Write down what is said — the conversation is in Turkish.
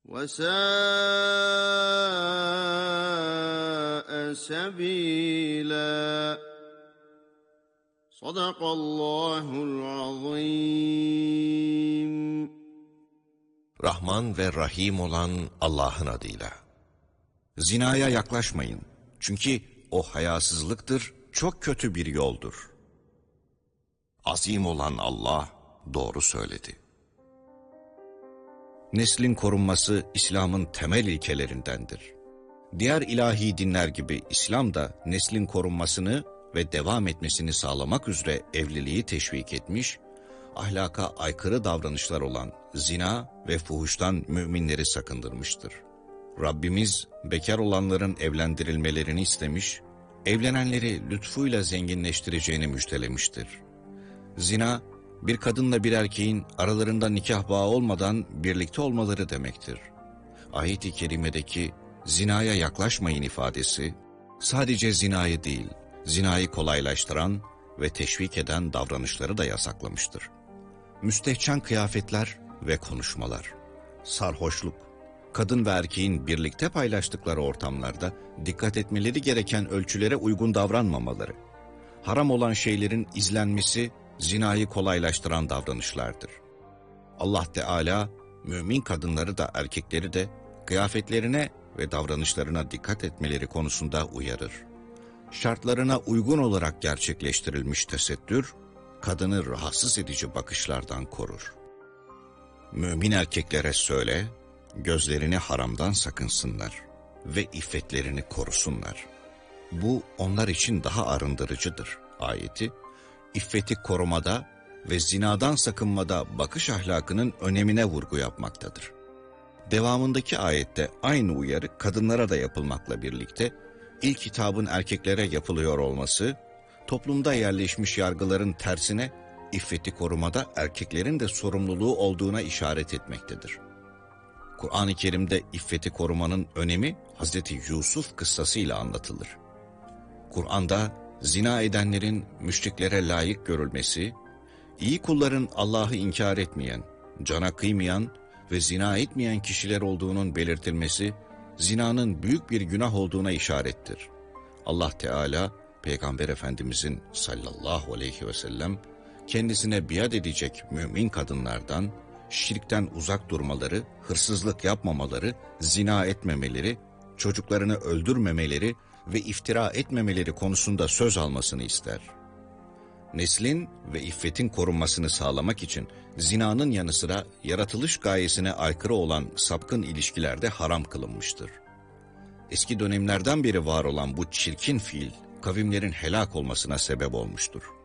وَسَاءَ سَبِيلًا. Sadakallahul azim. Rahman ve Rahim olan Allah'ın adıyla. Zinaya yaklaşmayın. Çünkü o hayasızlıktır, çok kötü bir yoldur. Azim olan Allah doğru söyledi. Neslin korunması İslam'ın temel ilkelerindendir. Diğer ilahi dinler gibi İslam da neslin korunmasını ve devam etmesini sağlamak üzere evliliği teşvik etmiş, ahlaka aykırı davranışlar olan zina ve fuhuştan müminleri sakındırmıştır. Rabbimiz bekar olanların evlendirilmelerini istemiş, evlenenleri lütfuyla zenginleştireceğini müjdelemiştir. Zina, bir kadınla bir erkeğin aralarında nikah bağı olmadan birlikte olmaları demektir. Ayet-i kerimedeki zinaya yaklaşmayın ifadesi, sadece zinayı değil, zinayı kolaylaştıran ve teşvik eden davranışları da yasaklamıştır. Müstehcen kıyafetler ve konuşmalar, sarhoşluk, kadın ve erkeğin birlikte paylaştıkları ortamlarda dikkat etmeleri gereken ölçülere uygun davranmamaları, haram olan şeylerin izlenmesi, zinayı kolaylaştıran davranışlardır. Allah Teala, mümin kadınları da erkekleri de kıyafetlerine ve davranışlarına dikkat etmeleri konusunda uyarır. Şartlarına uygun olarak gerçekleştirilmiş tesettür, kadını rahatsız edici bakışlardan korur. Mümin erkeklere söyle, gözlerini haramdan sakınsınlar ve iffetlerini korusunlar. Bu onlar için daha arındırıcıdır. Ayeti, iffeti korumada ve zinadan sakınmada bakış ahlakının önemine vurgu yapmaktadır. Devamındaki ayette aynı uyarı kadınlara da yapılmakla birlikte, ilk hitabın erkeklere yapılıyor olması, toplumda yerleşmiş yargıların tersine iffeti korumada erkeklerin de sorumluluğu olduğuna işaret etmektedir. Kur'an-ı Kerim'de iffeti korumanın önemi Hz. Yusuf kıssasıyla anlatılır. Kur'an'da zina edenlerin müşriklere layık görülmesi, iyi kulların Allah'ı inkar etmeyen, cana kıymayan ve zina etmeyen kişiler olduğunun belirtilmesi, zinanın büyük bir günah olduğuna işarettir. Allah Teala, Peygamber Efendimizin sallallahu aleyhi ve sellem, kendisine biat edecek mümin kadınlardan, şirkten uzak durmaları, hırsızlık yapmamaları, zina etmemeleri, çocuklarını öldürmemeleri ve iftira etmemeleri konusunda söz almasını ister. Neslin ve iffetin korunmasını sağlamak için zinanın yanı sıra yaratılış gayesine aykırı olan sapkın ilişkiler de haram kılınmıştır. Eski dönemlerden beri var olan bu çirkin fiil, kavimlerin helak olmasına sebep olmuştur.